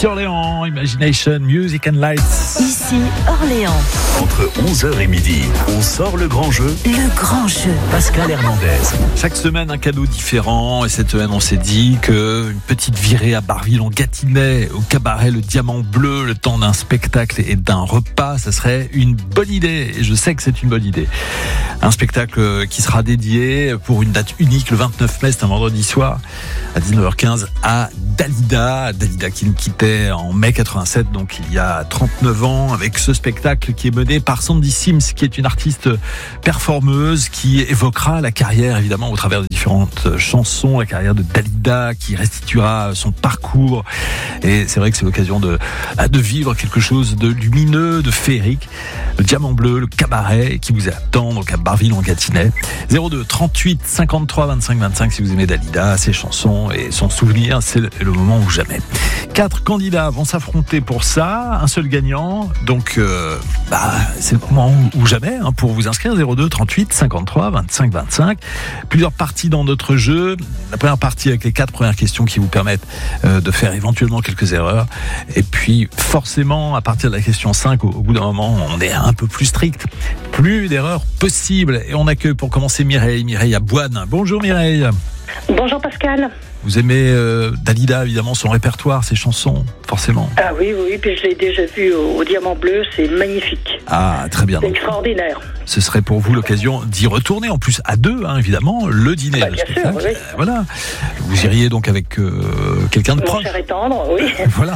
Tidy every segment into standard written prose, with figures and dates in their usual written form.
Ici Orléans, Imagination, Music and Lights. Ici Orléans. Entre 11h et midi, on sort le grand jeu. Le grand jeu. Pascal Hernandez. Chaque semaine, un cadeau différent. Et cette semaine, on s'est dit qu'une petite virée à Barville-en-Gâtinais, au cabaret Le Diamant Bleu, le temps d'un spectacle et d'un repas, ça serait une bonne idée. Et je sais que c'est une bonne idée. Un spectacle qui sera dédié pour une date unique, le 29 mai, c'est un vendredi soir, à 19h15, à Dalida. Dalida qui nous quittait en mai 87, donc il y a 39 ans, avec ce spectacle qui est mené par Sandy Sims, qui est une artiste performeuse, qui évoquera la carrière, évidemment, au travers de différentes chansons, la carrière de Dalida, qui restituera son parcours. Et c'est vrai que c'est l'occasion de vivre quelque chose de lumineux, de féerique. Le Diamant Bleu, le cabaret qui vous attend, donc à Barville-en-Gâtinais. 02 38 53 25 25 si vous aimez Dalida, ses chansons et son souvenir, c'est le moment ou jamais. 4 candidats vont s'affronter pour ça, un seul gagnant, donc c'est le moment ou jamais pour vous inscrire. 02 38 53 25 25. Plusieurs parties dans notre jeu. La première partie avec les 4 premières questions qui vous permettent de faire éventuellement quelques erreurs. Et puis forcément, à partir de la question 5, au bout d'un moment, on est un peu plus strict. Plus d'erreurs possibles. Et on accueille pour commencer Mireille à Boine. Bonjour Mireille. Bonjour Pascal. Vous aimez Dalida, évidemment, son répertoire, ses chansons, forcément. Ah oui, puis je l'ai déjà vu au Diamant Bleu, c'est magnifique. Ah, très bien. C'est extraordinaire. Ce serait pour vous l'occasion d'y retourner, en plus à deux, évidemment, le dîner. Bien sûr, oui. Voilà. Vous iriez donc avec quelqu'un de proche. Mon cher et tendre, oui. Voilà.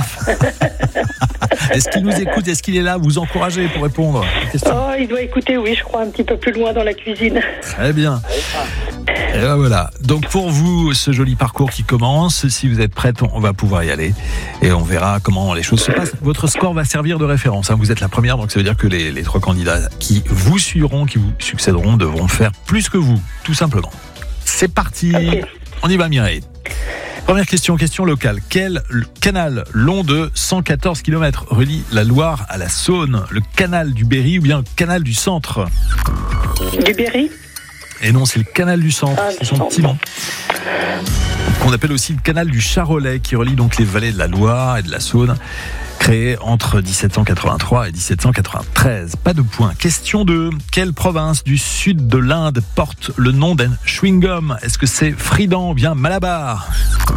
Est-ce qu'il nous écoute? Est-ce qu'il est là? Vous encouragez pour répondre aux questions? Oh, il doit écouter, oui, je crois, un petit peu plus loin dans la cuisine. Très bien. Et ben voilà. Donc pour vous, ce joli parcours qui commence, si vous êtes prête, on va pouvoir y aller et on verra comment les choses se passent. Votre score va servir de référence. Vous êtes la première, donc ça veut dire que les 3 candidats qui vous suivront, qui vous succéderont, devront faire plus que vous, tout simplement. C'est parti. Okay. On y va, Mireille. Première question locale. Quel canal long de 114 km relie la Loire à la Saône? Le canal du Berry ou bien le canal du Centre? Du Berry? Et non, c'est le canal du Centre, c'est son petit nom. Qu'on appelle aussi le canal du Charolais, qui relie donc les vallées de la Loire et de la Saône, créé entre 1783 et 1793. Pas de point. Question 2. Quelle province du sud de l'Inde porte le nom d'un chewing-gum? Est-ce que c'est Fridan ou bien Malabar?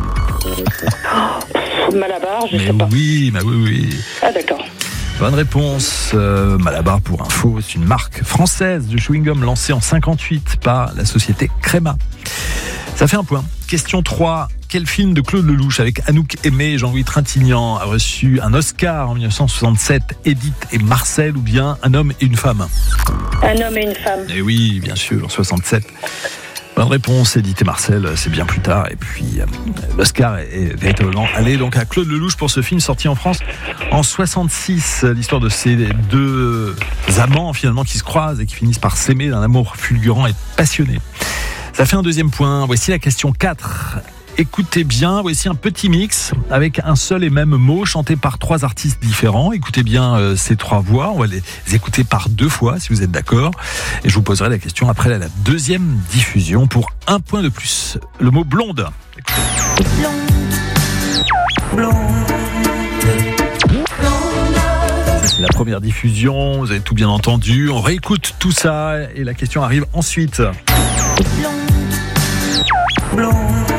Malabar, je sais pas. Oui. Ah d'accord. Bonne réponse. Malabar, pour info, c'est une marque française de chewing-gum lancée en 58 par la société Créma. Ça fait un point. Question 3. Quel film de Claude Lelouch avec Anouk Aimée et Jean-Louis Trintignant a reçu un Oscar en 1967? Edith et Marcel ou bien Un homme et une femme? Un homme et une femme. Et oui, bien sûr, en 67. Bonne réponse, Edith et Marcel, c'est bien plus tard. Et puis, l'Oscar est véritablement allé donc à Claude Lelouch pour ce film sorti en France en 66. L'histoire de ces 2 amants, finalement, qui se croisent et qui finissent par s'aimer d'un amour fulgurant et passionné. Ça fait un deuxième point. Voici la question 4. Écoutez bien, voici un petit mix avec un seul et même mot chanté par 3 artistes différents. Écoutez bien ces 3 voix, on va les écouter par 2 fois si vous êtes d'accord. Et je vous poserai la question après la deuxième diffusion pour 1 point de plus. Le mot blonde. Blonde. C'est la première diffusion, vous avez tout bien entendu. On réécoute tout ça et la question arrive ensuite. Blonde.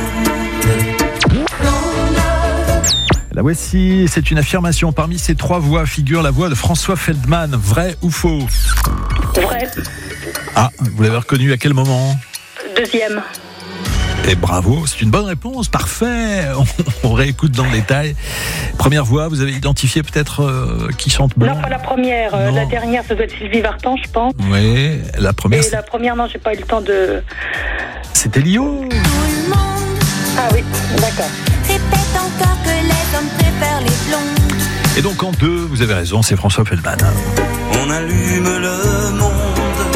La voici, c'est une affirmation. Parmi ces 3 voix figure la voix de François Feldman. Vrai ou faux? Vrai. Ah, vous l'avez reconnu à quel moment? Deuxième. Et bravo, c'est une bonne réponse, parfait. On réécoute dans le détail. Première voix, vous avez identifié peut-être qui chante blond? Non, pas la première. La dernière, ça doit être Sylvie Vartan, je pense. Oui, la première. Et la première, non, j'ai pas eu le temps de... C'était Lio. Ah oui, d'accord. Répète encore que les hommes préfèrent les blondes. Et donc en 2, vous avez raison, c'est François Feldman. On allume le monde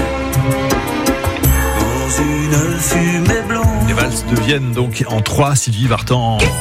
dans une fumée blonde. Les valses deviennent donc en 3, Sylvie Vartan